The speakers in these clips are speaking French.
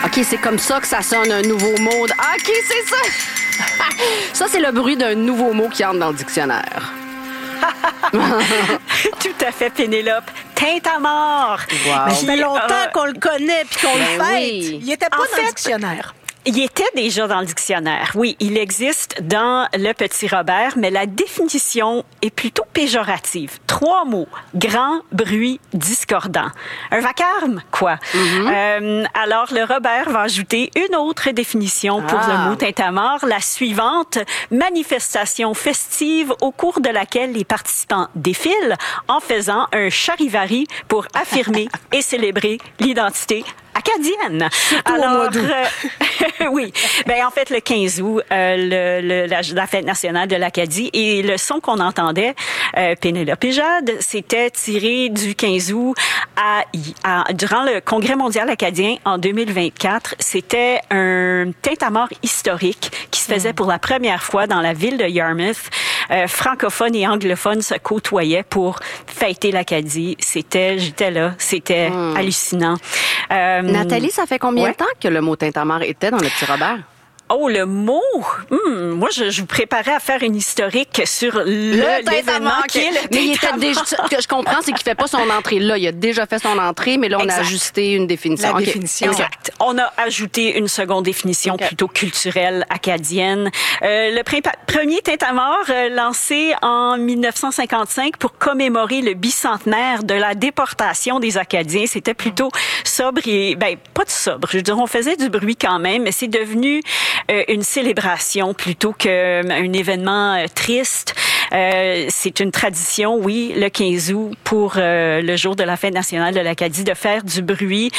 OK, c'est comme ça que ça sonne un nouveau mot. OK, c'est ça. Ça, c'est le bruit d'un nouveau mot qui entre dans le dictionnaire. Tout à fait, Pénélope. Tintamarre. Wow. Mais ça fait longtemps qu'on le connaît puis qu'on le fête. oui. Il était pas dans le dictionnaire. Il était déjà dans le dictionnaire. Oui, il existe dans le Petit Robert, mais la définition est plutôt péjorative. 3 mots. Grand, bruit, discordant. Un vacarme, quoi. Alors, le Robert va ajouter une autre définition pour le mot tintamarre, la suivante. Manifestation festive au cours de laquelle les participants défilent en faisant un charivari pour affirmer et célébrer l'identité acadienne. Surtout au mois d'août. Oui. Ben, en fait, le 15 août, la fête nationale de l'Acadie, et le son qu'on entendait, Pénélope et Jade, c'était tiré du 15 août durant le Congrès mondial acadien en 2024. C'était un tintamarre historique qui se faisait pour la première fois dans la ville de Yarmouth. Francophones et anglophones se côtoyaient pour fêter l'Acadie. J'étais là, c'était hallucinant. Nathalie, ça fait combien de temps que le mot tintamarre était dans le Petit Robert? Oh, le mot! Moi, je vous préparais à faire une historique sur l'événement qui est le Mais il était tintamarre. déjà, ce que je comprends, c'est qu'il fait pas son entrée là. Il a déjà fait son entrée, mais là, on a Exact. ajusté une définition. La OK. définition. Exact. On a ajouté une seconde définition plutôt culturelle acadienne. Le premier tintamarre lancé en 1955 pour commémorer le bicentenaire de la déportation des Acadiens. C'était plutôt sobre et, pas de sobre. Je veux dire, on faisait du bruit quand même, mais c'est devenu une célébration plutôt qu'un événement triste. C'est une tradition, oui, le 15 août pour le jour de la fête nationale de l'Acadie, de faire du bruit.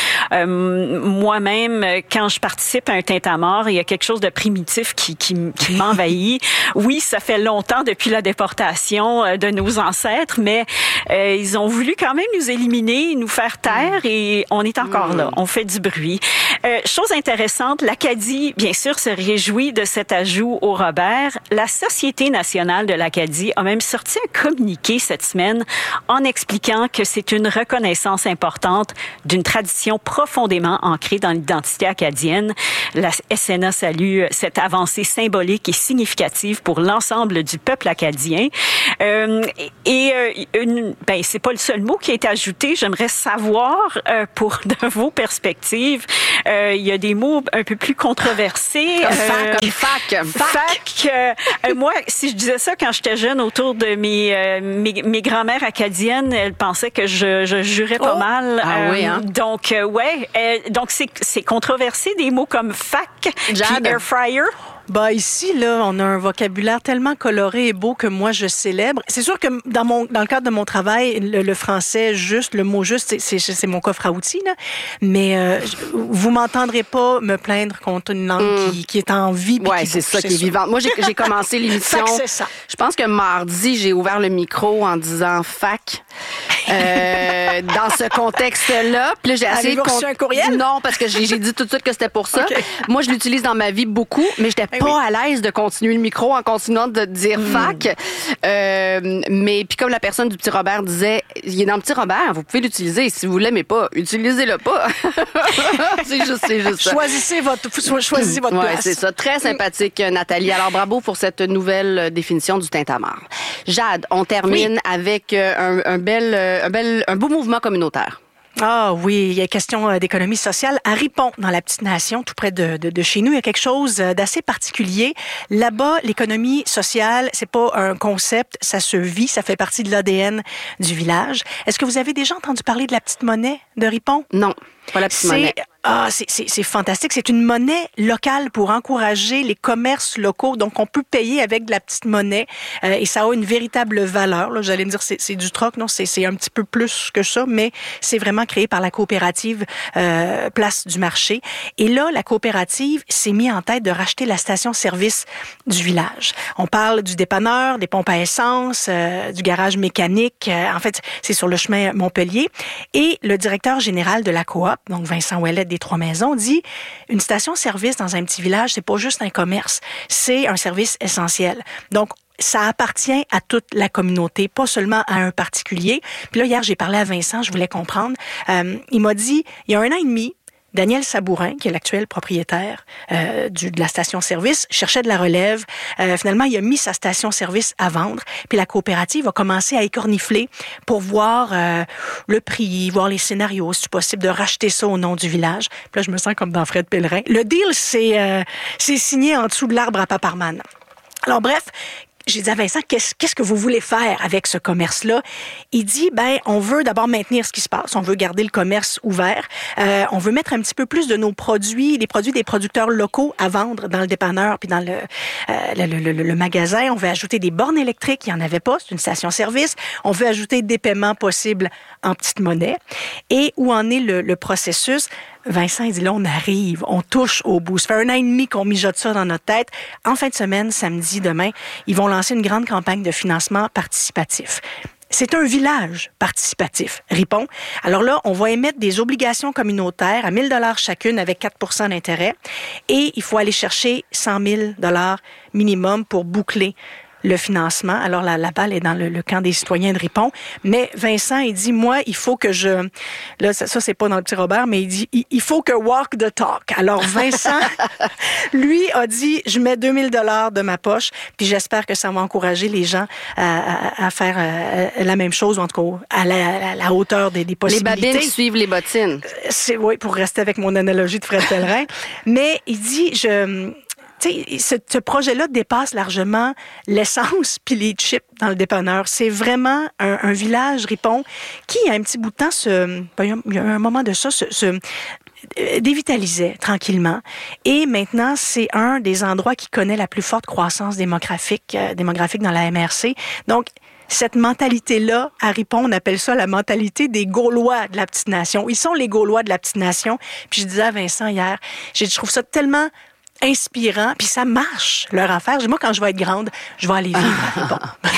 Moi-même, quand je participe à un tintamarre, il y a quelque chose de primitif qui m'envahit. Oui, ça fait longtemps depuis la déportation de nos ancêtres, mais ils ont voulu quand même nous éliminer, nous faire taire, et on est encore là. On fait du bruit. Chose intéressante, l'Acadie, bien sûr, se réjouit de cet ajout au Robert. La Société nationale de l'Acadie a même sorti un communiqué cette semaine en expliquant que c'est une reconnaissance importante d'une tradition profondément ancrée dans l'identité acadienne. La SNA salue cette avancée symbolique et significative pour l'ensemble du peuple acadien. C'est pas le seul mot qui a été ajouté. J'aimerais savoir, de vos perspectives, il y a des mots un peu plus controversés. Fac. Moi, si je disais ça quand j'étais jeune autour de mes grand-mères acadiennes, elles pensaient que je jurais pas mal. Ah oui, hein? Donc, donc c'est controversé, des mots comme fac, puis air fryer. Ici, là, on a un vocabulaire tellement coloré et beau que moi, je célèbre. C'est sûr que dans le cadre de mon travail, le français juste, le mot juste, c'est mon coffre à outils, là. Mais vous m'entendrez pas me plaindre contre une langue qui est en vie. Oui, c'est ça qui est vivante. Moi, j'ai commencé l'émission. Fac, c'est ça. Je pense que mardi, j'ai ouvert le micro en disant fac. Dans ce contexte-là. Puis là, j'ai essayé Avez-vous reçu un courriel? Non, parce que j'ai dit tout de suite que c'était pour ça. Okay. Moi, je l'utilise dans ma vie beaucoup, mais j'étais pas à l'aise de continuer le micro en continuant de dire fac. Mais puis comme la personne du Petit Robert disait, il est dans le Petit Robert, vous pouvez l'utiliser. Si vous l'aimez pas, utilisez-le pas. c'est juste ça. Choisissez votre place. C'est ça. Très sympathique, Nathalie. Alors, bravo pour cette nouvelle définition du tintamarre. Jade, on termine avec un beau mouvement communautaire. Ah oui, il y a question d'économie sociale. À Ripon, dans la petite nation, tout près de chez nous, il y a quelque chose d'assez particulier. Là-bas, l'économie sociale, c'est pas un concept, ça se vit, ça fait partie de l'ADN du village. Est-ce que vous avez déjà entendu parler de la petite monnaie de Ripon? Non, pas la petite monnaie. C'est fantastique. C'est une monnaie locale pour encourager les commerces locaux. Donc, on peut payer avec de la petite monnaie et ça a une véritable valeur. Là, vous allez me dire, c'est du troc. Non, c'est un petit peu plus que ça, mais c'est vraiment créé par la coopérative Place du Marché. Et là, la coopérative s'est mise en tête de racheter la station-service du village. On parle du dépanneur, des pompes à essence, du garage mécanique. En fait, c'est sur le chemin Montpellier. Et le directeur général de la coop, donc Vincent Ouellet des Trois-Maisons, dit une station-service dans un petit village, c'est pas juste un commerce, c'est un service essentiel. Donc, ça appartient à toute la communauté, pas seulement à un particulier. Puis là, hier, j'ai parlé à Vincent, je voulais comprendre. Il m'a dit, il y a 1 an et demi, Daniel Sabourin, qui est l'actuel propriétaire de la station-service, cherchait de la relève. Finalement, il a mis sa station-service à vendre. Puis la coopérative a commencé à écornifler pour voir le prix, voir les scénarios, si c'est possible de racheter ça au nom du village. Puis là, je me sens comme dans Fred Pellerin. Le deal, c'est signé en dessous de l'arbre à Paparman. Alors bref, j'ai dit à Vincent, qu'est-ce que vous voulez faire avec ce commerce-là? Il dit, on veut d'abord maintenir ce qui se passe. On veut garder le commerce ouvert. On veut mettre un petit peu plus de nos produits, les produits des producteurs locaux à vendre dans le dépanneur puis dans le magasin. On veut ajouter des bornes électriques. Il n'y en avait pas. C'est une station-service. On veut ajouter des paiements possibles en petite monnaie. Et où en est le processus? Vincent, il dit, là, on arrive, on touche au bout. Ça fait 1 an et demi qu'on mijote ça dans notre tête. En fin de semaine, samedi, demain, ils vont lancer une grande campagne de financement participatif. C'est un village participatif, Ripon. Alors là, on va émettre des obligations communautaires à 1 000 $ chacune avec 4 % d'intérêt. Et il faut aller chercher 100 000 $ minimum pour boucler le financement. Alors, la balle est dans le camp des citoyens de Ripon. Mais Vincent, il dit, moi, il faut que je... Là, ça c'est pas dans le petit Robert, mais il dit, il faut que walk the talk. Alors, Vincent, lui, a dit, je mets 2 000 $ de ma poche, puis j'espère que ça va encourager les gens à faire la même chose, ou en tout cas, à la hauteur des possibilités. Les babines suivent les bottines. Oui, pour rester avec mon analogie de Fred Pellerin. Mais il dit, ce projet-là dépasse largement l'essence puis les chips dans le dépanneur. C'est vraiment un village Ripon qui, il y a un petit bout de temps, il y a un moment de ça, se dévitalisait tranquillement. Et maintenant, c'est un des endroits qui connaît la plus forte croissance démographique dans la MRC. Donc, cette mentalité-là, à Ripon, on appelle ça la mentalité des Gaulois de la petite nation. Ils sont les Gaulois de la petite nation. Puis je disais à Vincent hier, je trouve ça tellement inspirant, puis ça marche, leur affaire. Moi, quand je vais être grande, je vais aller vivre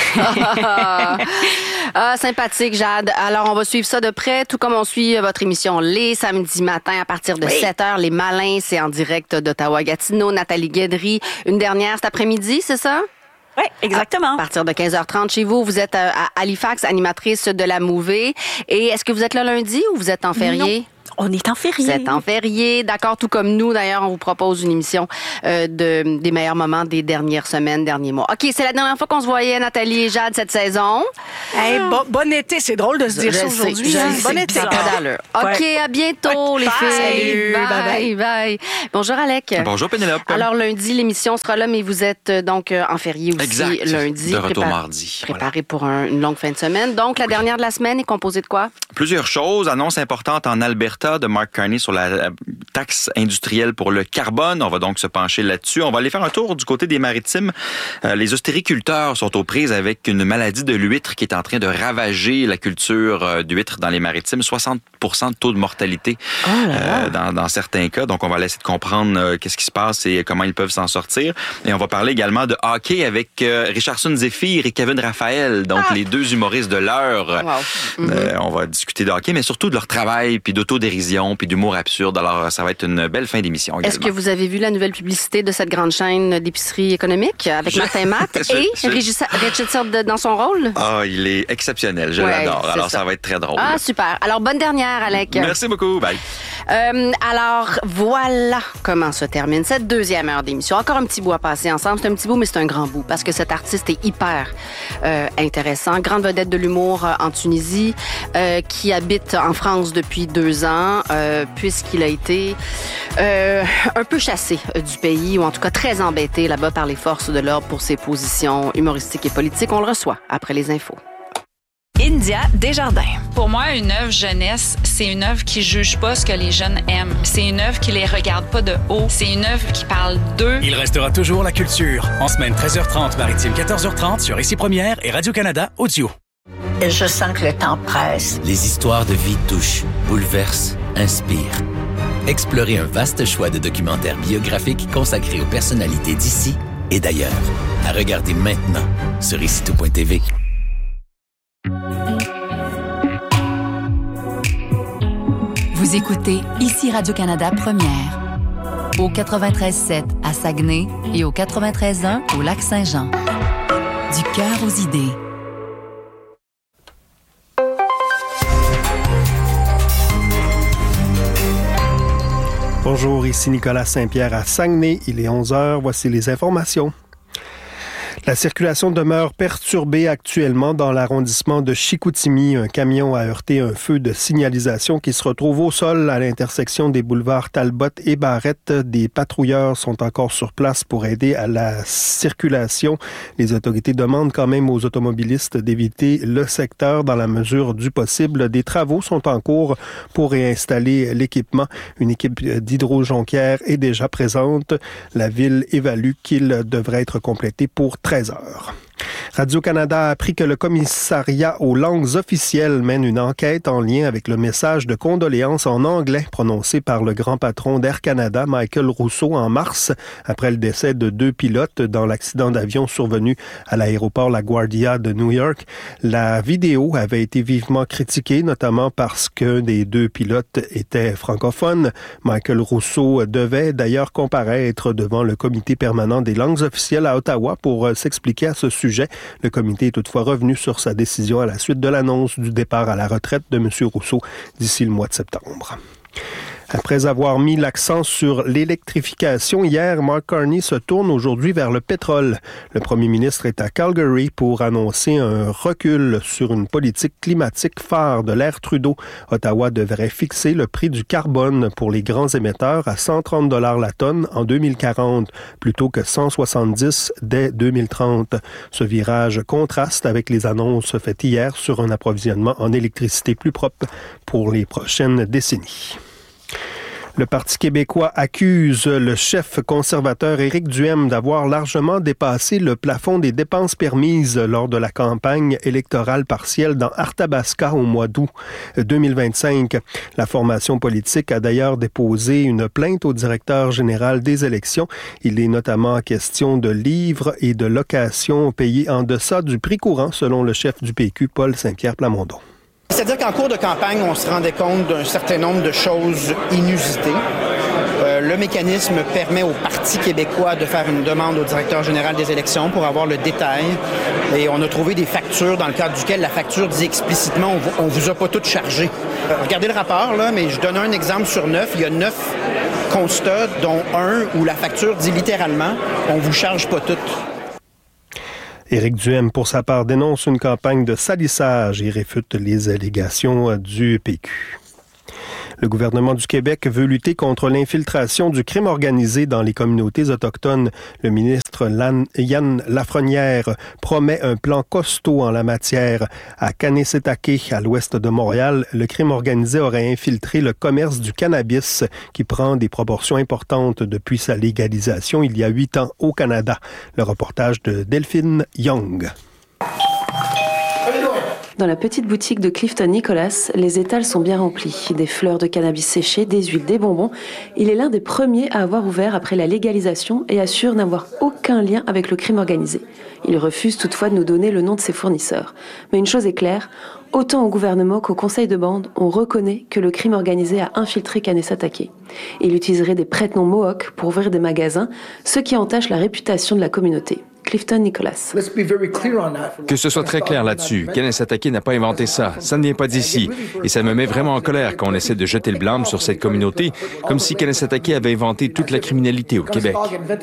à Ripon. Sympathique, Jade. Alors, on va suivre ça de près, tout comme on suit votre émission les samedis matins à partir de 7h. Les Malins, c'est en direct d'Ottawa-Gatineau. Nathalie Guédry, une dernière cet après-midi, c'est ça? Oui, exactement. À partir de 15h30 chez vous, vous êtes à Halifax, animatrice de la Mouvée. Et est-ce que vous êtes là lundi ou vous êtes en férié? Non. On est en férié. Vous êtes en férié, d'accord, tout comme nous. D'ailleurs, on vous propose une émission des meilleurs moments des dernières semaines, derniers mois. OK, c'est la dernière fois qu'on se voyait, Nathalie et Jade, cette saison. Hey, bon été, c'est drôle de se dire ça aujourd'hui. Bon été. OK, à bientôt, les filles. Bye. Bye. Bonjour, Alec. Bonjour, Pénélope. Alors, lundi, l'émission sera là, mais vous êtes donc en férié aussi. Exact. Lundi. De retour mardi. Préparé pour une longue fin de semaine. Donc, la dernière de la semaine est composée de quoi? Plusieurs choses. Annonce importante en Alberta de Mark Carney sur la taxe industrielle pour le carbone. On va donc se pencher là-dessus. On va aller faire un tour du côté des Maritimes. Les ostréiculteurs sont aux prises avec une maladie de l'huître qui est en train de ravager la culture d'huîtres dans les Maritimes. 60% de taux de mortalité dans certains cas. Donc, on va essayer de comprendre qu'est-ce qui se passe et comment ils peuvent s'en sortir. Et on va parler également de hockey avec Richardson Zephyr et Kevin Raphaël, donc les deux humoristes de l'heure. Wow. On va discuter de hockey, mais surtout de leur travail, puis d'autodérision, puis d'humour absurde. Alors, ça va être une belle fin d'émission également. Est-ce que vous avez vu la nouvelle publicité de cette grande chaîne d'épicerie économique avec Martin Matt et Richard dans son rôle? Il est exceptionnel. Je l'adore. Alors, ça va être très drôle. Super. Alors, bonne dernière, Alec. Merci beaucoup. Bye. Alors, voilà comment se termine cette deuxième heure d'émission. Encore un petit bout à passer ensemble. C'est un petit bout, mais c'est un grand bout parce que cet artiste est hyper intéressant. Grande vedette de l'humour en Tunisie, qui habite en France depuis 2 ans, puisqu'il a été un peu chassé du pays, ou en tout cas très embêté là-bas par les forces de l'ordre pour ses positions humoristiques et politiques. On le reçoit après les infos. India Desjardins. Pour moi, une œuvre jeunesse, c'est une œuvre qui juge pas ce que les jeunes aiment. C'est une œuvre qui les regarde pas de haut. C'est une œuvre qui parle d'eux. Il restera toujours la culture. En semaine 13h30, maritime 14h30 sur Ici Première et Radio-Canada Audio. Je sens que le temps presse. Les histoires de vie touchent, bouleversent, inspirent. Explorez un vaste choix de documentaires biographiques consacrés aux personnalités d'ici et d'ailleurs. À regarder maintenant sur icitout.tv. Vous écoutez Ici Radio-Canada Première. Au 93.7 à Saguenay et au 93.1 au Lac-Saint-Jean. Du cœur aux idées. Bonjour, ici Nicolas Saint-Pierre à Saguenay. Il est 11h. Voici les informations. La circulation demeure perturbée actuellement dans l'arrondissement de Chicoutimi. Un camion a heurté un feu de signalisation qui se retrouve au sol à l'intersection des boulevards Talbot et Barrette. Des patrouilleurs sont encore sur place pour aider à la circulation. Les autorités demandent quand même aux automobilistes d'éviter le secteur dans la mesure du possible. Des travaux sont en cours pour réinstaller l'équipement. Une équipe d'Hydro-Jonquière est déjà présente. La ville évalue qu'il devrait être complété pour 13 heures. Radio-Canada a appris que le commissariat aux langues officielles mène une enquête en lien avec le message de condoléances en anglais prononcé par le grand patron d'Air Canada, Michael Rousseau, en mars, après le décès de 2 pilotes dans l'accident d'avion survenu à l'aéroport LaGuardia de New York. La vidéo avait été vivement critiquée, notamment parce qu'un des 2 pilotes était francophone. Michael Rousseau devait d'ailleurs comparaître devant le comité permanent des langues officielles à Ottawa pour s'expliquer à ce sujet. Le comité est toutefois revenu sur sa décision à la suite de l'annonce du départ à la retraite de M. Rousseau d'ici le mois de septembre. Après avoir mis l'accent sur l'électrification hier, Mark Carney se tourne aujourd'hui vers le pétrole. Le premier ministre est à Calgary pour annoncer un recul sur une politique climatique phare de l'ère Trudeau. Ottawa devrait fixer le prix du carbone pour les grands émetteurs à 130 $ la tonne en 2040, plutôt que 170 dès 2030. Ce virage contraste avec les annonces faites hier sur un approvisionnement en électricité plus propre pour les prochaines décennies. Le Parti québécois accuse le chef conservateur Éric Duhaime d'avoir largement dépassé le plafond des dépenses permises lors de la campagne électorale partielle dans Arthabaska au mois d'août 2025. La formation politique a d'ailleurs déposé une plainte au directeur général des élections. Il est notamment question de livres et de locations payés en deçà du prix courant, selon le chef du PQ, Paul Saint-Pierre Plamondon. C'est-à-dire qu'en cours de campagne, on se rendait compte d'un certain nombre de choses inusitées. Le mécanisme permet au Parti québécois de faire une demande au directeur général des élections pour avoir le détail. Et on a trouvé des factures dans le cadre duquel la facture dit explicitement « on vous a pas toutes chargées ». Regardez le rapport, là, mais je donne un exemple sur 9. Il y a 9 constats, dont un où la facture dit littéralement « on vous charge pas toutes ». Éric Duhaime, pour sa part, dénonce une campagne de salissage et réfute les allégations du PQ. Le gouvernement du Québec veut lutter contre l'infiltration du crime organisé dans les communautés autochtones. Le ministre Yann Lafrenière promet un plan costaud en la matière. À Kanessetake, à l'ouest de Montréal, le crime organisé aurait infiltré le commerce du cannabis qui prend des proportions importantes depuis sa légalisation il y a 8 ans au Canada. Le reportage de Delphine Young. Dans la petite boutique de Clifton Nicholas, les étals sont bien remplis. Des fleurs de cannabis séchées, des huiles, des bonbons. Il est l'un des premiers à avoir ouvert après la légalisation et assure n'avoir aucun lien avec le crime organisé. Il refuse toutefois de nous donner le nom de ses fournisseurs. Mais une chose est claire, autant au gouvernement qu'au conseil de bande, on reconnaît que le crime organisé a infiltré Kanessetake. Il utiliserait des prête-noms Mohawks pour ouvrir des magasins, ce qui entache la réputation de la communauté. Clifton Nicholas. Que ce soit très clair là-dessus. Kanessetake n'a pas inventé ça. Ça ne vient pas d'ici. Et ça me met vraiment en colère quand on essaie de jeter le blâme sur cette communauté, comme si Kanessetake avait inventé toute la criminalité au Québec.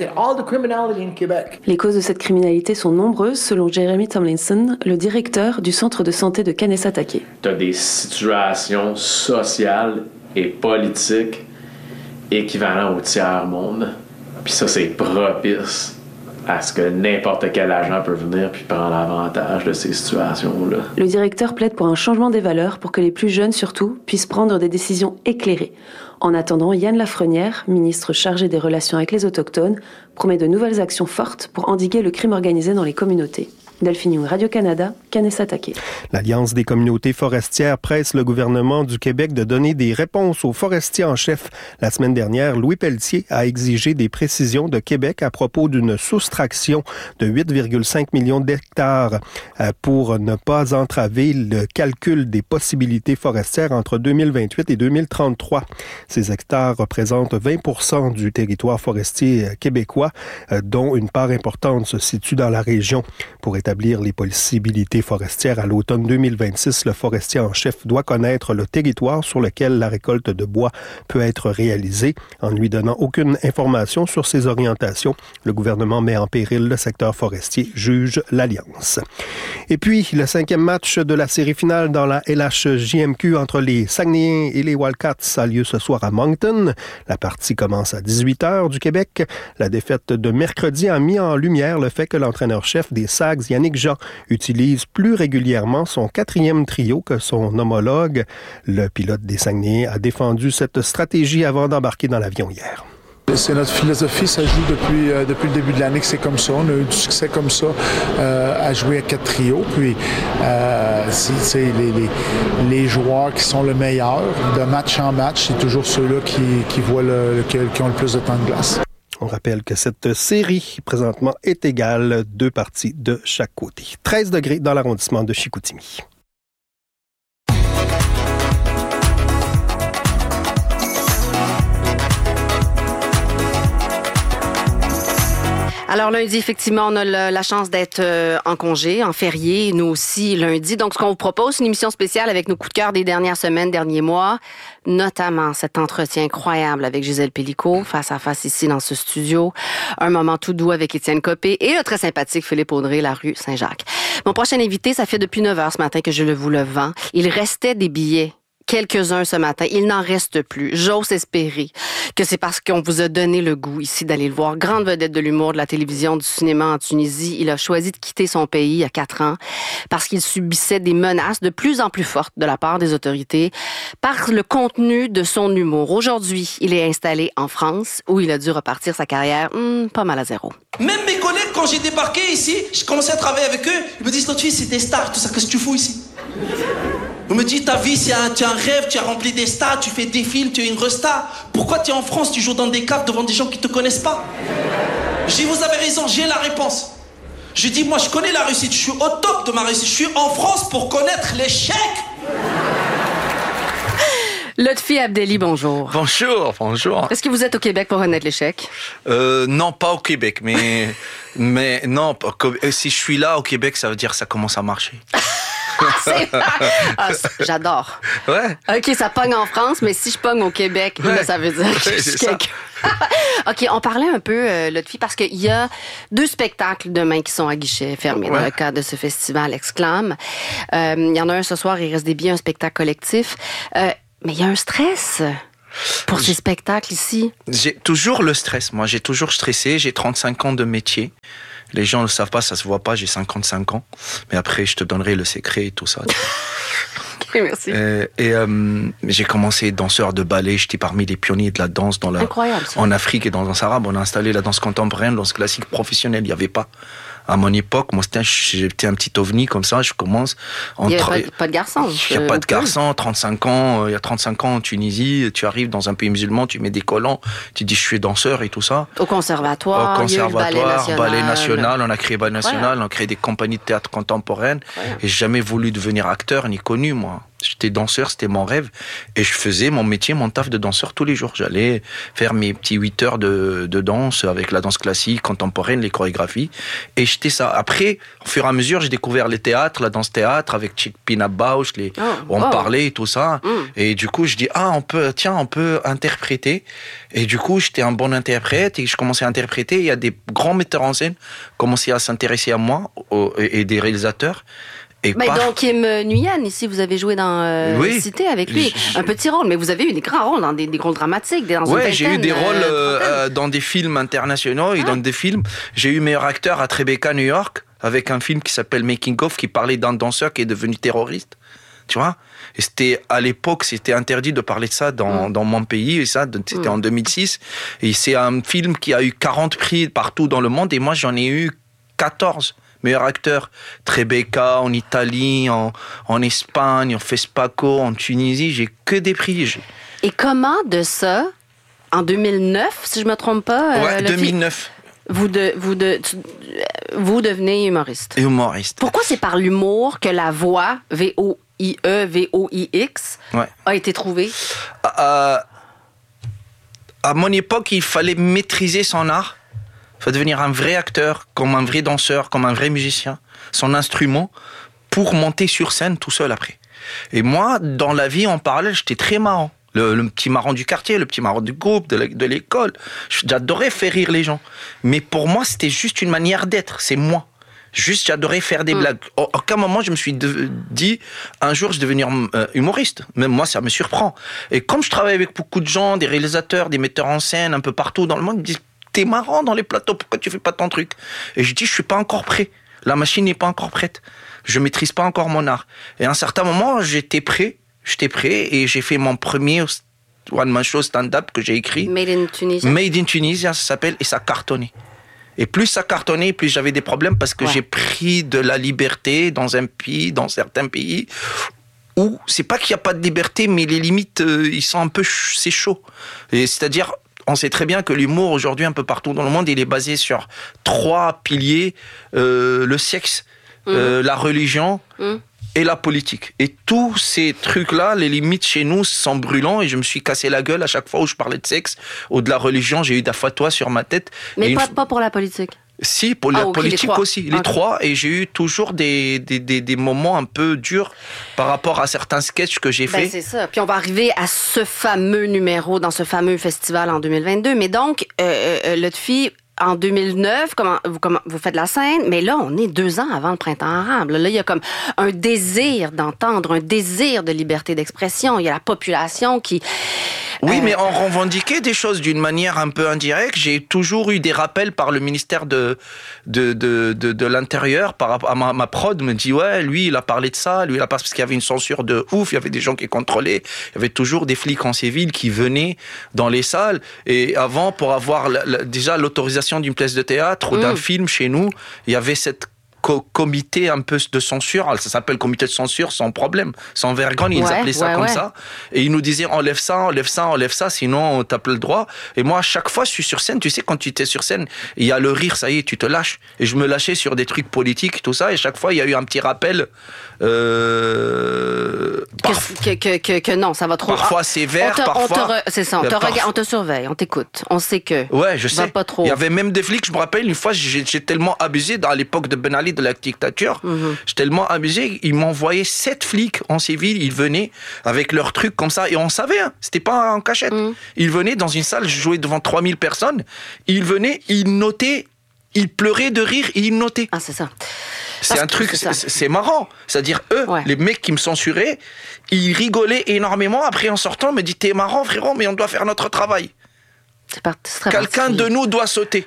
Les causes de cette criminalité sont nombreuses, selon Jeremy Tomlinson, le directeur du centre de santé de Kanessetake. Tu as des situations sociales et politiques équivalentes au tiers-monde. Puis ça, c'est propice à ce que n'importe quel agent peut venir puis prendre avantage de ces situations-là. Le directeur plaide pour un changement des valeurs pour que les plus jeunes, surtout, puissent prendre des décisions éclairées. En attendant, Yann Lafrenière, ministre chargé des relations avec les Autochtones, promet de nouvelles actions fortes pour endiguer le crime organisé dans les communautés. Delphine Young, Radio-Canada, Kanessetake. L'Alliance des communautés forestières presse le gouvernement du Québec de donner des réponses aux forestiers en chef. La semaine dernière, Louis Pelletier a exigé des précisions de Québec à propos d'une soustraction de 8,5 millions d'hectares pour ne pas entraver le calcul des possibilités forestières entre 2028 et 2033. Ces hectares représentent 20% du territoire forestier québécois, dont une part importante se situe dans la région. Pour établir établir les possibilités forestières à l'automne 2026, le forestier en chef doit connaître le territoire sur lequel la récolte de bois peut être réalisée. En ne lui donnant aucune information sur ses orientations, le gouvernement met en péril le secteur forestier, juge l'Alliance. Et puis, le 5e match de la série finale dans la LHJMQ entre les Saguenayens et les Wildcats a lieu ce soir à Moncton. La partie commence à 18h du Québec. La défaite de mercredi a mis en lumière le fait que l'entraîneur-chef des Sags, Yannick Jean, utilise plus régulièrement son 4e trio que son homologue. Le pilote des Saguenayens a défendu cette stratégie avant d'embarquer dans l'avion hier. C'est notre philosophie, ça joue depuis le début de l'année que c'est comme ça. On a eu du succès comme ça à jouer à 4 trios. Puis c'est les joueurs qui sont le meilleur de match en match, c'est toujours ceux-là qui ont le plus de temps de glace. On rappelle que cette série, présentement, est égale 2 parties de chaque côté. 13 degrés dans l'arrondissement de Chicoutimi. Alors lundi, effectivement, on a la chance d'être en congé, en férié, nous aussi lundi. Donc, ce qu'on vous propose, c'est une émission spéciale avec nos coups de cœur des dernières semaines, derniers mois, notamment cet entretien incroyable avec Gisèle Pélicaud, face à face ici dans ce studio, un moment tout doux avec Étienne Copé et le très sympathique Philippe Audrey, la rue Saint-Jacques. Mon prochain invité, ça fait depuis 9h ce matin que je vous le vends. Il restait des billets. Quelques-uns ce matin. Il n'en reste plus. J'ose espérer que c'est parce qu'on vous a donné le goût ici d'aller le voir. Grande vedette de l'humour, de la télévision, du cinéma en Tunisie. Il a choisi de quitter son pays il y a 4 ans parce qu'il subissait des menaces de plus en plus fortes de la part des autorités par le contenu de son humour. Aujourd'hui, il est installé en France où il a dû repartir sa carrière pas mal à zéro. Même mes collègues, quand j'ai débarqué ici, j'ai commencé à travailler avec eux, ils me disent « Notre fille, c'est des stars, tout ça, qu'est-ce que tu fous ici ?» On me dit, ta vie, tu as un rêve, tu as rempli des stars, tu fais des films, tu es une resta. Pourquoi tu es en France, tu joues dans des caves devant des gens qui te connaissent pas? Je dis, vous avez raison, j'ai la réponse. Je dis, moi, je connais la réussite, je suis au top de ma réussite. Je suis en France pour connaître l'échec. Lotfi Abdelli, bonjour. Bonjour. Est-ce que vous êtes au Québec pour connaître l'échec? Non, pas au Québec, mais non, si je suis là au Québec, ça veut dire que ça commence à marcher. J'adore. Ouais. OK, ça pogne en France, mais si je pogne au Québec, là, ça veut dire que je suis quelqu'un. OK, on parlait un peu, Lotfi, parce qu'il y a 2 spectacles demain qui sont à guichet fermé dans le cadre de ce festival Exclame. Il y en a un ce soir, il reste des billets, un spectacle collectif. Mais il y a un stress pour ces spectacles ici. J'ai toujours le stress. Moi, j'ai toujours stressé. J'ai 35 ans de métier. Les gens ne le savent pas, ça se voit pas. J'ai 55 ans. Mais après, je te donnerai le secret et tout ça. OK, merci. J'ai commencé danseur de ballet. J'étais parmi les pionniers de la danse Incroyable, ça. en Afrique et dans la danse arabe. On a installé la danse contemporaine, la danse classique professionnelle. Il n'y avait pas. À mon époque, moi, j'étais un petit ovni comme ça. Je commence. Il n'y avait pas de garçon. Il n'y a pas de garçon. 35 ans. Il y a 35 ans en Tunisie. Tu arrives dans un pays musulman, tu mets des collants. Tu dis, je suis danseur et tout ça. Au conservatoire. Ballet national. On a créé Ballet national. On a créé des compagnies de théâtre contemporaine. Et j'ai jamais voulu devenir acteur ni connu, moi. J'étais danseur, c'était mon rêve. Et je faisais mon métier, mon taf de danseur tous les jours. J'allais faire mes petits 8 heures de danse avec la danse classique, contemporaine, les chorégraphies. Et j'étais ça. Après, au fur et à mesure, j'ai découvert les théâtres, la danse-théâtre avec Chick Pina Bausch, on parlait et tout ça. Et du coup, je dis, on peut interpréter. Et du coup, j'étais un bon interprète et je commençais à interpréter. Il y a des grands metteurs en scène qui commençaient à s'intéresser à moi et des réalisateurs. Donc, Kim Nguyen, ici, vous avez joué dans Cité avec lui. Un petit rôle, mais vous avez eu des grands rôles dans des rôles dramatiques. J'ai eu des rôles dans des films internationaux et dans des films. J'ai eu meilleur acteur à Tribeca, New York, avec un film qui s'appelle Making of, qui parlait d'un danseur qui est devenu terroriste. Tu vois? Et à l'époque, c'était interdit de parler de ça dans mon pays, et ça, c'était en 2006. Et c'est un film qui a eu 40 prix partout dans le monde, et moi, j'en ai eu 14. Meilleur acteur, Tribeca, en Italie, en Espagne, en FESPACO, en Tunisie, j'ai que des prix. Et comment de ça, en 2009, si je me trompe pas... 2009. Vous devenez humoriste. Humoriste. Pourquoi c'est par l'humour que la voix, V-O-I-E-V-O-I-X, a été trouvée? À mon époque, il fallait maîtriser son art Il faut devenir un vrai acteur, comme un vrai danseur, comme un vrai musicien, son instrument, pour monter sur scène tout seul après. Et moi, dans la vie, en parallèle, j'étais très marrant. Le petit marrant du quartier, le petit marrant du groupe, de l'école. J'adorais faire rire les gens. Mais pour moi, c'était juste une manière d'être. C'est moi. Juste, j'adorais faire des blagues. À aucun moment, je me suis dit, un jour, je vais devenir humoriste. Même moi, ça me surprend. Et comme je travaille avec beaucoup de gens, des réalisateurs, des metteurs en scène, un peu partout dans le monde, ils me disent, t'es marrant dans les plateaux, pourquoi tu fais pas ton truc? Et je dis, je suis pas encore prêt. La machine n'est pas encore prête. Je maîtrise pas encore mon art. Et à un certain moment, j'étais prêt et j'ai fait mon premier one-man show stand-up que j'ai écrit. Made in Tunisia. Made in Tunisia, ça s'appelle, et ça cartonnait. Et plus ça cartonnait, plus j'avais des problèmes parce que j'ai pris de la liberté dans certains pays où c'est pas qu'il n'y a pas de liberté, mais les limites, ils sont un peu, c'est chaud. Et c'est-à-dire, on sait très bien que l'humour aujourd'hui, un peu partout dans le monde, il est basé sur 3 piliers, le sexe, la religion et la politique. Et tous ces trucs-là, les limites chez nous sont brûlants et je me suis cassé la gueule à chaque fois où je parlais de sexe ou de la religion. J'ai eu des fatwas sur ma tête. Mais pas pour la politique. Si, pour la politique aussi. Les 3. Et j'ai eu toujours des moments un peu durs par rapport à certains sketchs que j'ai faits. C'est ça. Puis on va arriver à ce fameux numéro dans ce fameux festival en 2022. Mais donc, Lotfi, en 2009, vous faites la scène, mais là, on est 2 ans avant le printemps arabe. Là, il y a comme un désir d'entendre, un désir de liberté d'expression. Il y a la population qui... Oui, mais on revendiquait des choses d'une manière un peu indirecte. J'ai toujours eu des rappels par le ministère de l'Intérieur, par rapport à ma prod, me dit, ouais, lui, il a parlé de ça, lui, il a parlé parce qu'il y avait une censure de ouf, il y avait des gens qui contrôlaient, il y avait toujours des flics en civil qui venaient dans les salles. Et avant, pour avoir déjà l'autorisation d'une pièce de théâtre ou d'un film chez nous, il y avait cette comité un peu de censure, ça s'appelle comité de censure sans problème, sans vergogne, ils appelaient ça comme ça, et ils nous disaient enlève ça, sinon on tape le droit. Et moi à chaque fois je suis sur scène, tu sais quand tu es sur scène, il y a le rire, ça y est, tu te lâches, et je me lâchais sur des trucs politiques, tout ça, et chaque fois il y a eu un petit rappel que non, ça va trop. Parfois sévère, parfois... C'est ça, on te surveille, on t'écoute, on sait que... Ouais, je sais. Pas trop. Il y avait même des flics, je me rappelle, une fois, j'ai tellement abusé, dans l'époque de Ben Ali, de la dictature, j'ai tellement abusé, ils m'envoyaient 7 flics en civil, ils venaient avec leurs trucs comme ça, et on savait, hein, c'était pas en cachette. Ils venaient dans une salle, je jouais devant 3000 personnes, ils venaient, ils notaient, ils pleuraient de rire, et ils notaient. Ah, c'est ça. C'est un truc, c'est marrant. C'est-à-dire, eux, les mecs qui me censuraient, ils rigolaient énormément. Après, en sortant, ils me disent, t'es marrant, frérot, mais on doit faire notre travail. Quelqu'un de nous doit sauter.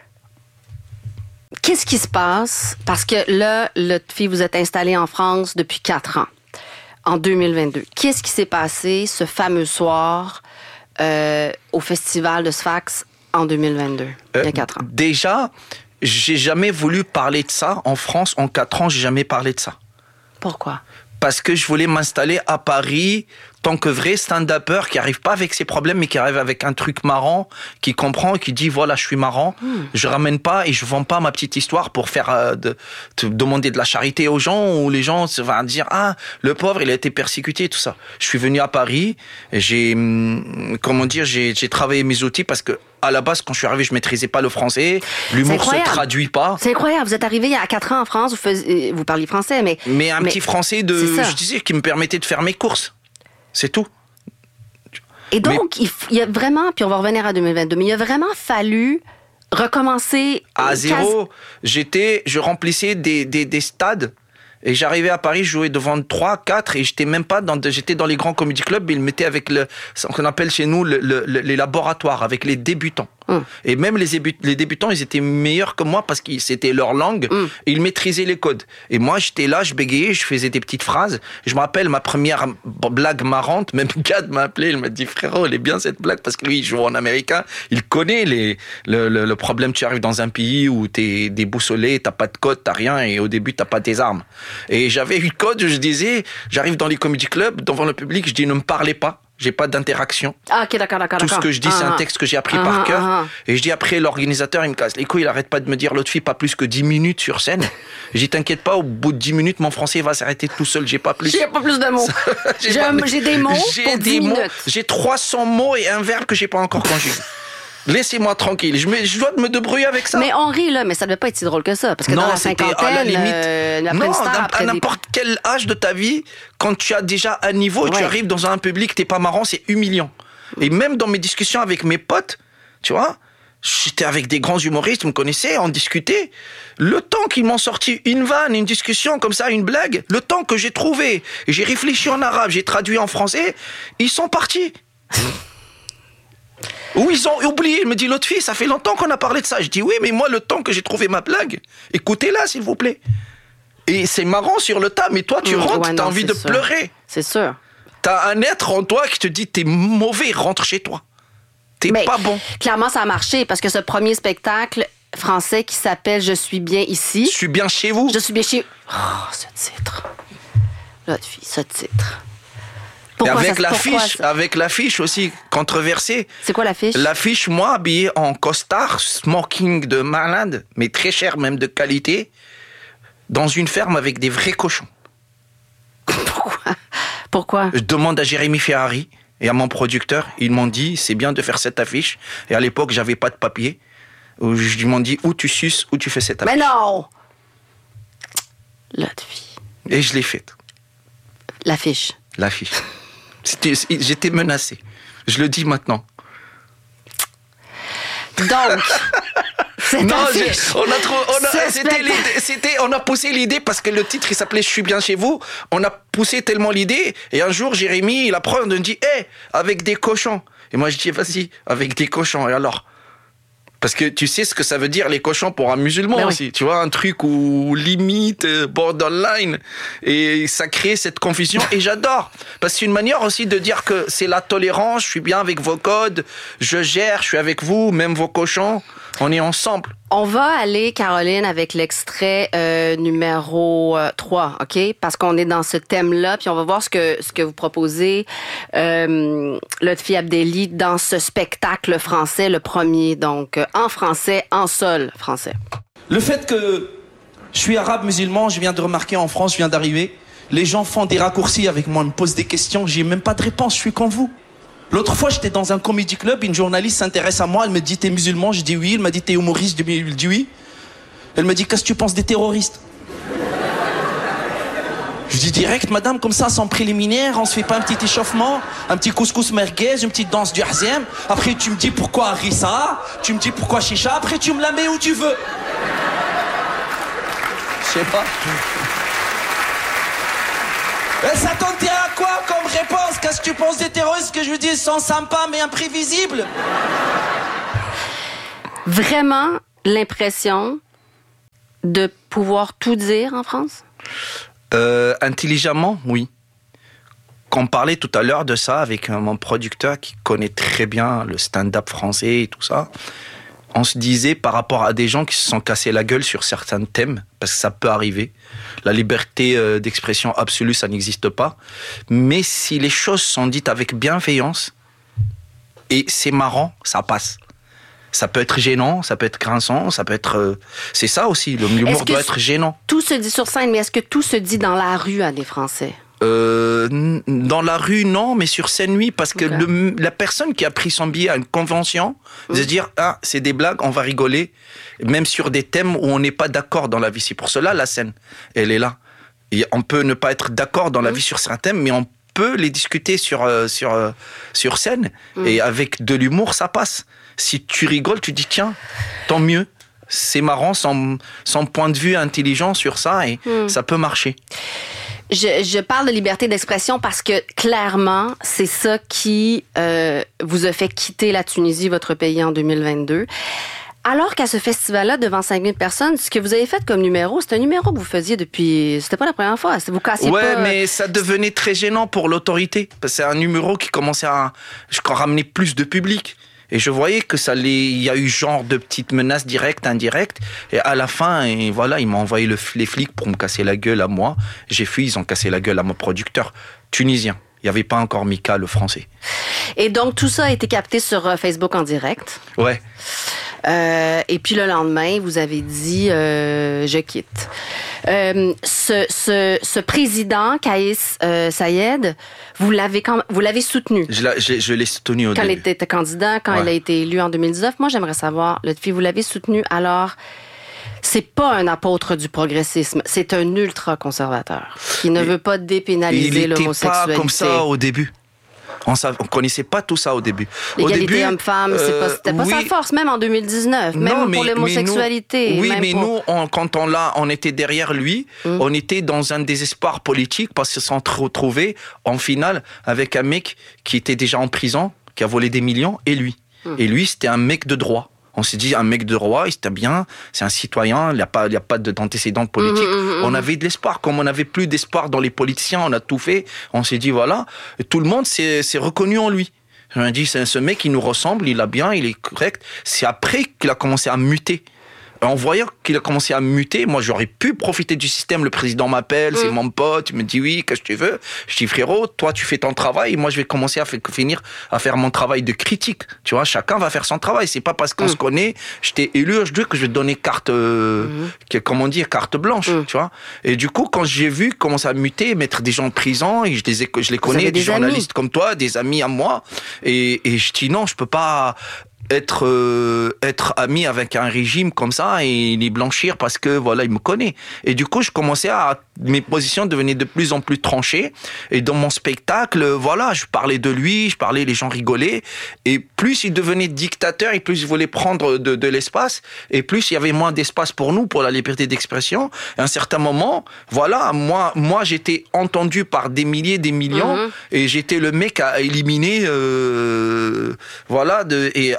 Qu'est-ce qui se passe? Parce que là, Lotfi, vous êtes installé en France depuis 4 ans, en 2022. Qu'est-ce qui s'est passé ce fameux soir au festival de Sfax en 2022, il y a 4 ans? Déjà... J'ai jamais voulu parler de ça. En France, en 4 ans, j'ai jamais parlé de ça. Pourquoi? Parce que je voulais m'installer à Paris tant que vrai stand-upper qui arrive pas avec ses problèmes, mais qui arrive avec un truc marrant, qui comprend et qui dit voilà, je suis marrant. Je ramène pas et je vends pas ma petite histoire pour faire demander de la charité aux gens où les gens vont dire ah, le pauvre, il a été persécuté, tout ça. Je suis venu à Paris, j'ai travaillé mes outils parce que à la base, quand je suis arrivé, je maîtrisais pas le français. L'humour se traduit pas. C'est incroyable. Vous êtes arrivé il y a 4 ans en France, vous parliez français, mais petit français je disais, qui me permettait de faire mes courses. C'est tout. Et donc, il y a vraiment, puis on va revenir à 2022, mais il a vraiment fallu recommencer... À zéro. Je remplissais des stades. Et j'arrivais à Paris, je jouais devant 3, 4 et j'étais même pas j'étais dans les grands comedy clubs, ils me mettaient avec ce qu'on appelle chez nous les laboratoires, avec les débutants. Et même les débutants, ils étaient meilleurs que moi parce que c'était leur langue et ils maîtrisaient les codes. Et moi, j'étais là, je bégayais, je faisais des petites phrases. Je me rappelle ma première blague marrante, même Gad m'a appelé, il m'a dit frérot, elle est bien cette blague parce que lui, il joue en américain, il connaît le problème, tu arrives dans un pays où t'es déboussolé, t'as pas de code, t'as rien et au début, t'as pas tes armes. Et j'avais eu le code, je disais, j'arrive dans les comedy clubs, devant le public, je dis ne me parlez pas. J'ai pas d'interaction. Ah, ok, d'accord. Tout ce que je dis, c'est un texte que j'ai appris par cœur. Et je dis après, l'organisateur, il me casse les couilles, il arrête pas de me dire, l'autre fille, pas plus que 10 minutes sur scène. Je dis, t'inquiète pas, au bout de 10 minutes, mon français va s'arrêter tout seul, j'ai pas plus. J'ai pas plus de mots. J'ai des mots pour 10 minutes. J'ai 300 mots et un verbe que j'ai pas encore conjugué. Laissez-moi tranquille. Je dois me débrouiller avec ça. Mais on rit, là, mais ça ne devait pas être si drôle que ça. Parce que non, dans la c'était cinquantaine, à la limite. À n'importe quel âge de ta vie, quand tu as déjà un niveau et tu arrives dans un public, t'es pas marrant, c'est humiliant. Et même dans mes discussions avec mes potes, tu vois, j'étais avec des grands humoristes, vous me connaissez, on discutait. Le temps qu'ils m'ont sorti une vanne, une discussion comme ça, une blague, le temps que j'ai trouvé, j'ai réfléchi en arabe, j'ai traduit en français, ils sont partis. Ou ils ont oublié. Il me dit, l'autre fille, ça fait longtemps qu'on a parlé de ça. Je dis, oui, mais moi, le temps que j'ai trouvé ma blague, écoutez-la, s'il vous plaît. Et c'est marrant sur le tas, mais toi, tu rentres, t'as envie de pleurer. C'est sûr. T'as un être en toi qui te dit, t'es mauvais, rentre chez toi. T'es pas bon. Clairement, ça a marché parce que ce premier spectacle français qui s'appelle Je suis bien ici. Je suis bien chez vous. Je suis bien chez... Oh, ce titre. L'autre fille, ce titre. Pourquoi et avec l'affiche aussi, controversée. C'est quoi l'affiche? L'affiche, moi, habillé en costard, smoking de malade, mais très cher, même de qualité, dans une ferme avec des vrais cochons. Pourquoi? Je demande à Jérémy Ferrari et à mon producteur, ils m'ont dit, c'est bien de faire cette affiche. Et à l'époque, j'avais pas de papier. Ils m'ont dit, ou tu suces, ou tu fais cette affiche. Mais non! L'autre fille. Et je l'ai faite. L'affiche. J'étais menacé. Je le dis maintenant. Donc, on a poussé l'idée parce que le titre il s'appelait Je suis bien chez vous. On a poussé tellement l'idée et un jour Jérémy il apprend de me dire avec des cochons. Et moi je dis vas-y avec des cochons. Et alors? Parce que tu sais ce que ça veut dire les cochons pour un musulman aussi. Oui. Tu vois, un truc où limite, borderline. Et ça crée cette confusion. Et j'adore. Parce que c'est une manière aussi de dire que c'est la tolérance. Je suis bien avec vos codes. Je gère. Je suis avec vous. Même vos cochons. On est ensemble. On va aller, Caroline, avec l'extrait numéro 3, OK? Parce qu'on est dans ce thème-là, puis on va voir ce que vous proposez, Lotfi Abdelli, dans ce spectacle français, le premier, donc en français, en sol français. Le fait que je suis arabe musulman, je viens de remarquer en France, je viens d'arriver, les gens font des raccourcis avec moi, me posent des questions, j'ai même pas de réponse, je suis comme vous. L'autre fois, j'étais dans un comedy club, une journaliste s'intéresse à moi, elle me dit, t'es musulman? Je dis oui. Elle m'a dit, t'es humoriste? Je dis oui. Elle me dit, qu'est-ce que tu penses des terroristes? Je dis direct, madame, comme ça, sans préliminaire, on se fait pas un petit échauffement, un petit couscous merguez, une petite danse du hazem. Après, tu me dis pourquoi harissa, tu me dis pourquoi chicha, après tu me la mets où tu veux. Je sais pas. Et ça t'en tient à quoi comme réponse? Qu'est-ce que tu penses des terroristes? Que je veux dire, ils sont sympas mais imprévisibles. Vraiment l'impression de pouvoir tout dire en France? Intelligemment, oui. Qu'on parlait tout à l'heure de ça avec mon producteur qui connaît très bien le stand-up français et tout ça. On se disait par rapport à des gens qui se sont cassés la gueule sur certains thèmes, parce que ça peut arriver. La liberté d'expression absolue, ça n'existe pas. Mais si les choses sont dites avec bienveillance, et c'est marrant, ça passe. Ça peut être gênant, ça peut être grinçant, ça peut être... c'est ça aussi, l'humour doit être gênant. Tout se dit sur scène, mais est-ce que tout se dit dans la rue à des Français? Dans la rue, non, mais sur scène, oui, parce que la personne qui a pris son billet à une convention, de se dire, c'est des blagues, on va rigoler, même sur des thèmes où on n'est pas d'accord dans la vie. C'est pour cela, la scène, elle est là. Et on peut ne pas être d'accord dans la vie sur certains thèmes, mais on peut les discuter sur scène, et avec de l'humour, ça passe. Si tu rigoles, tu dis, tiens, tant mieux. C'est marrant, son point de vue intelligent sur ça, et ça peut marcher. Je parle de liberté d'expression parce que clairement, c'est ça qui vous a fait quitter la Tunisie, votre pays, en 2022. Alors qu'à ce festival-là, devant 5000 personnes, ce que vous avez fait comme numéro, c'est un numéro que vous faisiez depuis... C'était pas la première fois, vous cassiez pas... Ouais, mais ça devenait très gênant pour l'autorité. Parce que c'est un numéro qui commençait à ramener plus de public. Et je voyais que il y a eu genre de petites menaces directes, indirectes. Et à la fin, et voilà, ils m'ont envoyé les flics pour me casser la gueule à moi. J'ai fui, ils ont cassé la gueule à mon producteur tunisien. Il n'y avait pas encore Mika, le français. Et donc, tout ça a été capté sur Facebook en direct. Ouais. Et puis le lendemain, vous avez dit « je quitte ». Ce président, Kais Saied, vous l'avez soutenu. Je l'ai soutenu au début. Quand il était candidat, quand il a été élu en 2019. Moi, j'aimerais savoir, Lotfi, vous l'avez soutenu, alors... C'est pas un apôtre du progressisme, c'est un ultra-conservateur qui ne veut pas dépénaliser l'homosexualité. Il n'était pas comme ça au début. On connaissait pas tout ça au début. L'égalité homme-femme, c'était pas sa force, même en 2019, même pour l'homosexualité. Nous, quand on était derrière lui, on était dans un désespoir politique parce qu'on s'est retrouvé en finale avec un mec qui était déjà en prison, qui a volé des millions, et lui. Et lui, c'était un mec de droit. On s'est dit, un mec de droit, il était bien, c'est un citoyen, il n'y a pas d'antécédents politiques. On avait de l'espoir. Comme on n'avait plus d'espoir dans les politiciens, on a tout fait. On s'est dit, voilà, et tout le monde s'est reconnu en lui. On a dit, ce mec, il nous ressemble, il a bien, il est correct. C'est après qu'il a commencé à muter. En voyant qu'il a commencé à muter, moi j'aurais pu profiter du système. Le président m'appelle, c'est mon pote, il me dit oui, qu'est-ce que tu veux? Je dis frérot, toi tu fais ton travail, moi je vais commencer à finir à faire mon travail de critique. Tu vois, chacun va faire son travail. C'est pas parce qu'on se connaît, je t'ai élu, je dis que je vais te donner carte, comment dire, carte blanche, tu vois. Et du coup, quand j'ai vu commencer à muter, mettre des gens en prison, et je les connais, des journalistes comme toi, des amis à moi, et je dis non, je peux pas être ami avec un régime comme ça et les blanchir parce que voilà, il me connaît. Et du coup, je commençais mes positions devenaient de plus en plus tranchées. Et dans mon spectacle, voilà, je parlais de lui, les gens rigolaient. Et plus il devenait dictateur et plus il voulait prendre de l'espace, et plus il y avait moins d'espace pour nous, pour la liberté d'expression. Et à un certain moment, voilà, moi j'étais entendu par des milliers, des millions, et j'étais le mec à éliminer, voilà, et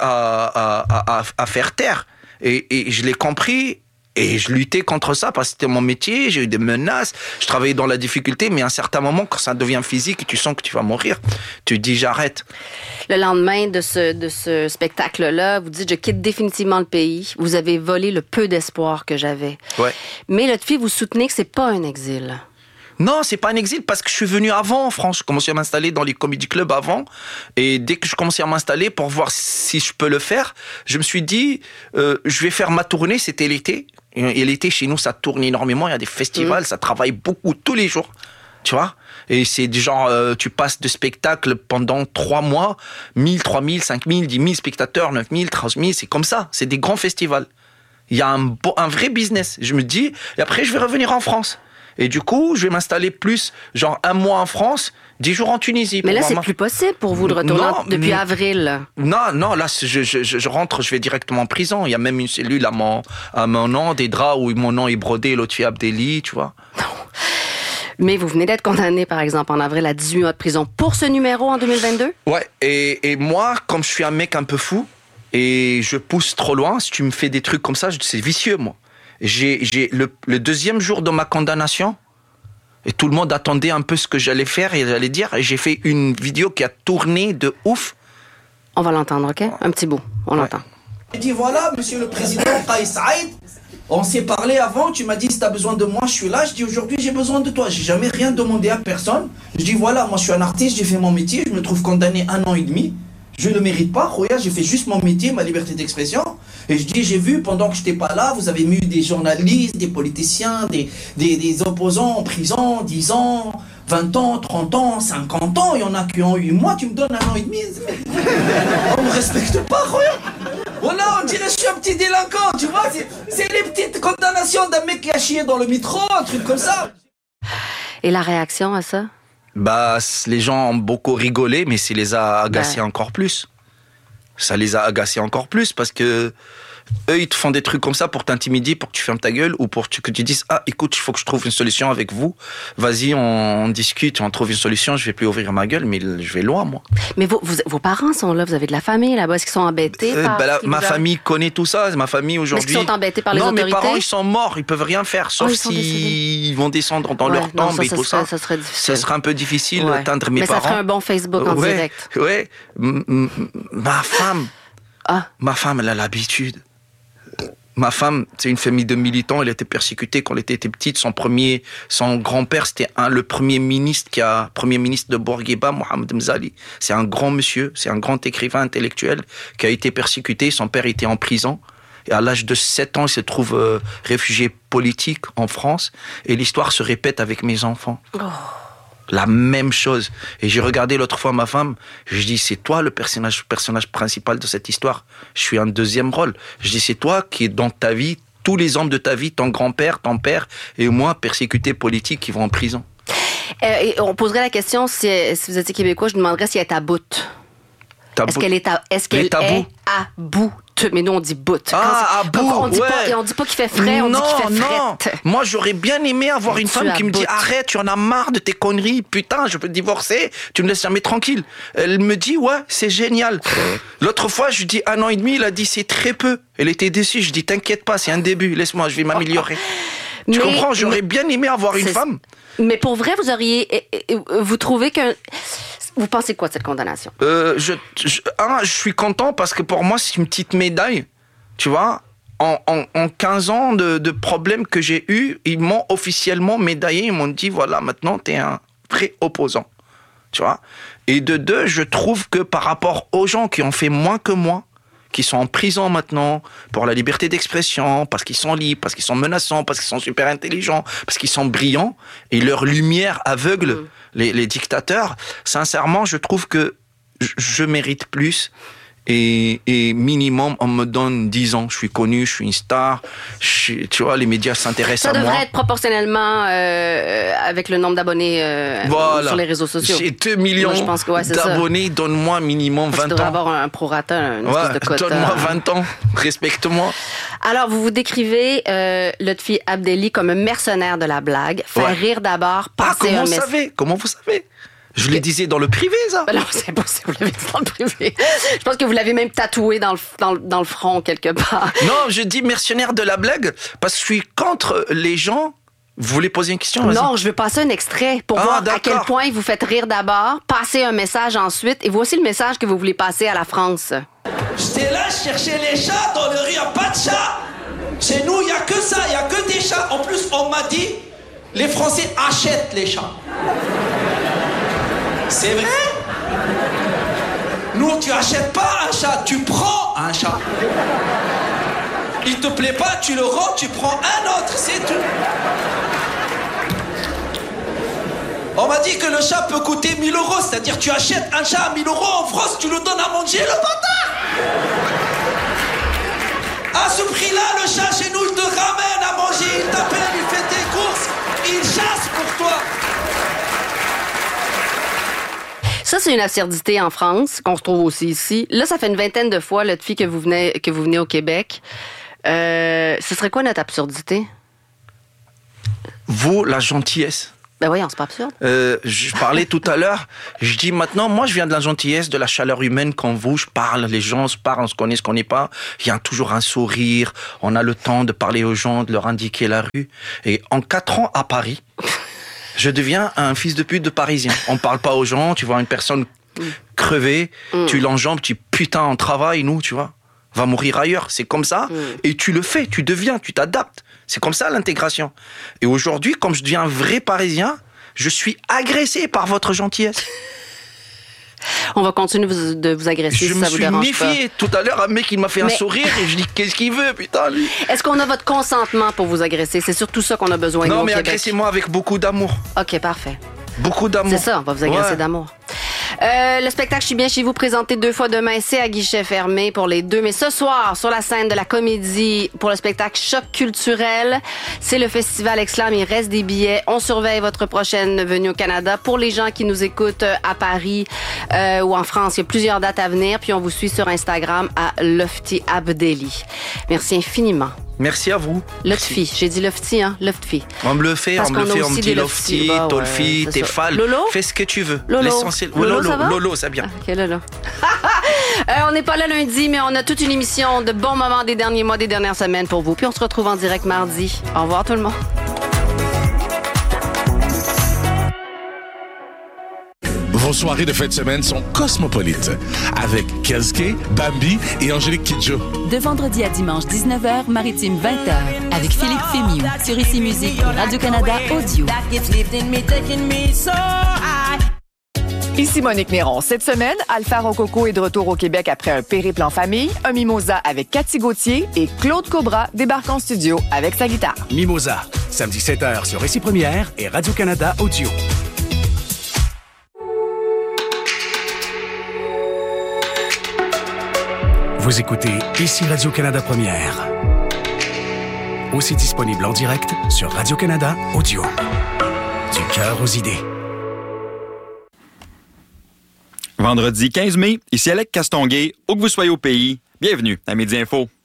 à faire taire. Et je l'ai compris. Et je luttais contre ça parce que c'était mon métier, j'ai eu des menaces, je travaillais dans la difficulté, mais à un certain moment, quand ça devient physique et tu sens que tu vas mourir, tu te dis j'arrête. Le lendemain de ce spectacle-là, vous dites je quitte définitivement le pays, vous avez volé le peu d'espoir que j'avais. Ouais. Mais Lotfi, vous soutenez que c'est pas un exil. Non, c'est pas un exil parce que je suis venu avant en France. Je commençais à m'installer dans les comedy clubs avant. Et dès que je commençais à m'installer pour voir si je peux le faire, je me suis dit, je vais faire ma tournée. C'était l'été. Et l'été, chez nous, ça tourne énormément. Il y a des festivals, ça travaille beaucoup tous les jours. Tu vois? Et c'est du genre, tu passes de spectacle pendant 3 mois, 1000, 3000, 5000, 10 000 spectateurs, 9000, 13 000. C'est comme ça. C'est des grands festivals. Il y a un vrai business. Je me dis, et après, je vais revenir en France. Et du coup, je vais m'installer plus, genre 1 mois en France, 10 jours en Tunisie. Mais là, c'est plus possible pour vous de retourner depuis avril. Non, là, je rentre, je vais directement en prison. Il y a même une cellule à mon nom, des draps où mon nom est brodé, Lotfi Abdelli, tu vois. Non. Mais vous venez d'être condamné, par exemple, en avril à 18 mois de prison pour ce numéro en 2022? Ouais, et moi, comme je suis un mec un peu fou, et je pousse trop loin, si tu me fais des trucs comme ça, c'est vicieux, moi. J'ai le deuxième jour de ma condamnation, et tout le monde attendait un peu ce que j'allais faire et j'allais dire, et j'ai fait une vidéo qui a tourné de ouf. On va l'entendre, ok? Un petit bout, on l'entend. J'ai dit voilà, monsieur le président Kais Saied, on s'est parlé avant, tu m'as dit si tu as besoin de moi, je suis là. Je dis aujourd'hui j'ai besoin de toi, j'ai jamais rien demandé à personne. Je dis voilà, moi je suis un artiste, j'ai fait mon métier, je me trouve condamné 1 an et demi. Je ne le mérite pas, regarde, j'ai fait juste mon métier, ma liberté d'expression. Et je dis, j'ai vu, pendant que je n'étais pas là, vous avez mis des journalistes, des politiciens, des opposants en prison, 10 ans, 20 ans, 30 ans, 50 ans. Il y en a qui ont eu. Moi, tu me donnes 1 an et demi. On ne me respecte pas, regarde. Voilà, on dirait que je suis un petit délinquant, tu vois. C'est les petites condamnations d'un mec qui a chié dans le métro, un truc comme ça. Et la réaction à ça? Bah, les gens ont beaucoup rigolé, mais ça les a agacés encore plus. Ça les a agacés encore plus parce que eux, ils te font des trucs comme ça pour t'intimider, pour que tu fermes ta gueule ou pour que tu dises ah, écoute, il faut que je trouve une solution avec vous. Vas-y, on discute, on trouve une solution. Je vais plus ouvrir ma gueule, mais je vais loin, moi. Mais vos parents sont là, vous avez de la famille là-bas. Est-ce qu'ils sont embêtés ma famille connaît tout ça. Ma famille aujourd'hui. Est-ce qu'ils sont embêtés par les autorités? Non, mes parents, ils sont morts. Ils peuvent rien faire, sauf s'ils vont descendre dans leur tombe et tout ça. Ça serait difficile. Ça serait un peu difficile d'atteindre mes parents. Mais ça ferait un bon Facebook en direct. Ouais. Ma femme, elle a l'habitude. Ma femme, c'est une famille de militants. Elle était persécutée quand elle était petite. Son grand-père, c'était le premier ministre de Bourguiba, Mohamed Mzali. C'est un grand monsieur, c'est un grand écrivain intellectuel qui a été persécuté. Son père était en prison. Et à l'âge de 7 ans, il se trouve réfugié politique en France. Et l'histoire se répète avec mes enfants. La même chose. Et j'ai regardé l'autre fois ma femme, je dis, c'est toi le personnage principal de cette histoire. Je suis un deuxième rôle. Je dis, c'est toi qui est dans ta vie, tous les hommes de ta vie, ton grand-père, ton père, et moi, persécutés politiques qui vont en prison. Et on poserait la question, si vous étiez québécois, je demanderais si elle est à bout. Est-ce qu'elle est à bout? Mais nous, on dit bout. À bout, on dit pas qu'il fait frais, on dit qu'il fait frette. Moi, j'aurais bien aimé avoir une femme qui me dit, arrête, tu en as marre de tes conneries, putain, je peux te divorcer, tu me laisses jamais tranquille. Elle me dit, ouais, c'est génial. L'autre fois, je lui dis 1 an et demi, il a dit, c'est très peu. Elle était déçue, je dis, t'inquiète pas, c'est un début, laisse-moi, je vais m'améliorer. Tu comprends, j'aurais bien aimé avoir une femme. Mais pour vrai, vous trouvez que... Vous pensez quoi de cette condamnation? Je suis content parce que pour moi, c'est une petite médaille. Tu vois, en 15 ans de problèmes que j'ai eus, ils m'ont officiellement médaillé. Ils m'ont dit, voilà, maintenant, t'es un vrai opposant. Tu vois? Et de deux, je trouve que par rapport aux gens qui ont fait moins que moi, qui sont en prison maintenant pour la liberté d'expression, parce qu'ils sont libres, parce qu'ils sont menaçants, parce qu'ils sont super intelligents, parce qu'ils sont brillants, et leur lumière aveugle les dictateurs. Sincèrement, je trouve que je mérite plus. Et minimum, on me donne 10 ans. Je suis connu, je suis une star. Tu vois, les médias s'intéressent à moi. Ça devrait être proportionnellement avec le nombre d'abonnés sur les réseaux sociaux. J'ai 2 millions d'abonnés. Donne-moi minimum 20 ans. Tu devrais avoir un prorata, une espèce de quota. Donne-moi 20 ans. Respecte-moi. Alors, vous vous décrivez Lotfi Abdelli comme un mercenaire de la blague. Faire rire d'abord, passer un message. Comment vous savez? Je le disais dans le privé, ça. Ben non, c'est impossible, vous l'avez dit dans le privé. Je pense que vous l'avez même tatoué dans le front quelque part. Non, je dis mercenaire de la blague parce que je suis contre les gens. Vous voulez poser une question? Non, je veux passer un extrait pour voir à quel point vous faites rire d'abord, passer un message ensuite, et voici le message que vous voulez passer à la France. J'étais là, je cherchais les chats dans le rue, il n'y a pas de chats. Chez nous, il n'y a que ça, il n'y a que des chats. En plus, on m'a dit, les Français achètent les chats. C'est vrai? Nous, tu achètes pas un chat, tu prends un chat. Il te plaît pas, tu le rends, tu prends un autre, c'est tout. On m'a dit que le chat peut coûter 1 000 €, c'est-à-dire tu achètes un chat à 1 000 € en France, tu le donnes à manger, le bâtard. À ce prix-là, le chat chez nous, il te ramène à manger, il t'appelle, il fait tes courses, il chasse pour toi. Ça, c'est une absurdité en France, qu'on se trouve aussi ici. Là, ça fait une vingtaine de fois, Lotfi, que vous venez au Québec. Ce serait quoi notre absurdité? Vous, la gentillesse. Ben voyons, c'est pas absurde. Je parlais tout à l'heure, je dis maintenant, moi je viens de la gentillesse, de la chaleur humaine quand vous, je parle, les gens se parlent, on se connaît, on se connaît pas, il y a toujours un sourire, on a le temps de parler aux gens, de leur indiquer la rue. Et en 4 ans à Paris, je deviens un fils de pute de Parisien. On parle pas aux gens, tu vois une personne crevée, tu l'enjambes, tu putain, on travaille, nous, tu vois. Va mourir ailleurs, c'est comme ça. Et tu le fais, tu t'adaptes. C'est comme ça l'intégration. Et aujourd'hui, comme je deviens un vrai Parisien, je suis agressé par votre gentillesse. On va continuer de vous agresser si ça vous dérange pas. Je me suis méfié. Tout à l'heure, un mec, il m'a fait un sourire et je dis, qu'est-ce qu'il veut, putain, lui? Est-ce qu'on a votre consentement pour vous agresser? C'est surtout ça qu'on a besoin. Non, mais agressez-moi avec beaucoup d'amour. OK, parfait. Beaucoup d'amour. C'est ça, on va vous agresser d'amour. Le spectacle Je suis bien chez vous, présenté 2 fois demain, c'est à guichet fermé pour les 2. Mais ce soir, sur la scène de la Comédie, pour le spectacle Choc culturel, c'est le festival Exclam, il reste des billets. On surveille votre prochaine venue au Canada. Pour les gens qui nous écoutent à Paris ou en France, il y a plusieurs dates à venir. Puis on vous suit sur Instagram à Lotfi Abdelli. Merci infiniment. Merci à vous. Lotfi, j'ai dit Lotfi, hein? Lotfi. On me le fait, on me dit Lotfi, Tolfi, Tefal. Lolo? Fais ce que tu veux. Lolo. L'essentiel. Lolo, ça va? Lolo, ça bien. OK, Lolo. On n'est pas là lundi, mais on a toute une émission de bons moments des derniers mois, des dernières semaines pour vous. Puis on se retrouve en direct mardi. Au revoir tout le monde. Vos soirées de fin de semaine sont cosmopolites avec Kelske, Bambi et Angélique Kidjo. De vendredi à dimanche 19h, Maritime 20h avec Philippe Fémiou sur Ici Musique et Radio-Canada Audio. Ici Monique Néron. Cette semaine, Alpha Rococo est de retour au Québec après un périple en famille, un mimosa avec Cathy Gauthier et Claude Cobra débarque en studio avec sa guitare. Mimosa, samedi 7h sur Récit Première et Radio-Canada Audio. Vous écoutez Ici Radio-Canada Première. Aussi disponible en direct sur Radio-Canada Audio. Du cœur aux idées. Vendredi 15 mai, ici Alec Castonguay, où que vous soyez au pays, bienvenue à Midi Info.